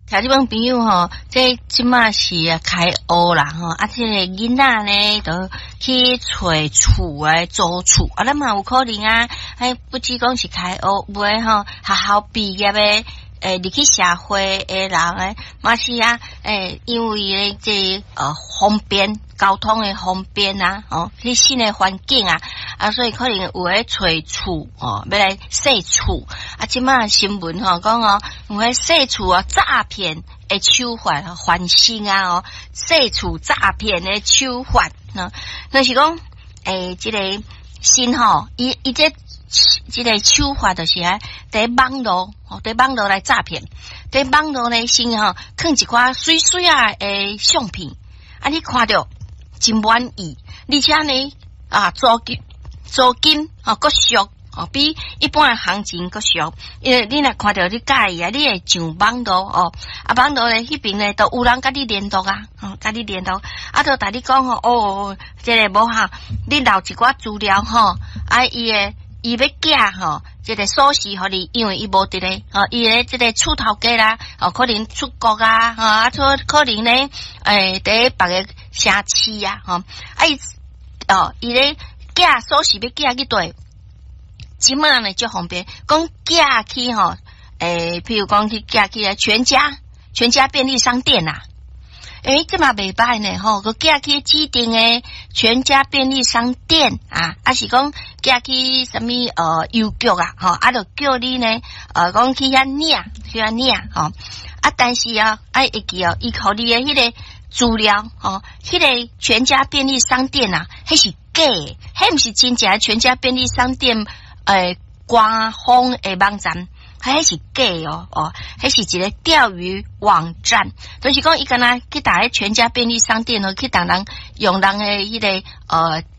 听这帮朋友吼，这即马是开学啦吼，啊，这个囡仔呢，都去找厝诶租厝，啊，咱嘛有可能啊，不只讲是开学，有诶吼，学校毕业诶，入去社会诶人诶，嘛是啊，因为咧这方便交通诶方便啊，去新诶环境啊，所以可能有诶找厝要来洗厝，啊，即马新闻吼讲有诶洗厝诈骗诶手法翻新啊洗厝诈骗诶手法那是讲这个新伊这个手法就是伫网络来诈骗，伫网络呢先放一寡水水诶相片，你看到真满意，而且呢租金阁俗比一般的行情阁俗，因为你若看到你介意你会上网络网络咧迄边咧都有人甲你联络甲你联络都带你讲这个无你留一寡资料伊要寄这个锁匙互你，因为伊无伫咧伊咧这个厝头家啦可能出国可能咧伫别个城市伊咧寄锁匙要寄去对，即马呢就方便，讲寄去譬如讲去寄去全家便利商店这嘛袂歹呢佮寄去指定诶全家便利商店是讲寄去什么邮局就叫你呢讲去遐领但是会记伊互你诶迄个资料迄个全家便利商店迄是假的，迄毋是真正全家便利商店官方诶网站，迄是假迄是一个钓鱼网站，就是讲伊敢若去打全家便利商店去当人用人诶迄个